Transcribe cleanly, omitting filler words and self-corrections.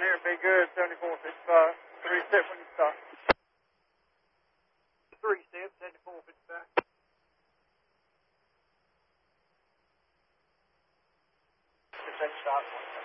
down here and be good, 7455. 3 step when you stop. 3 step, 7455. Stop.